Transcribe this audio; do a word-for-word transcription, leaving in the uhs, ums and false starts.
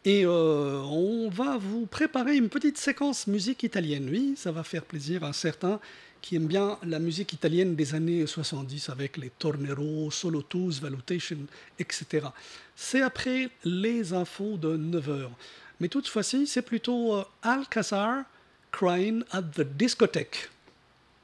Et euh, on va vous préparer une petite séquence musique italienne. Oui, ça va faire plaisir à certains qui aiment bien la musique italienne des années soixante-dix avec les Tornero, Solo Tools, Valutation, et cetera. C'est après les infos de neuf heures. Mais toute fois-ci, c'est plutôt euh, Alcazar Crying at the Discotheque.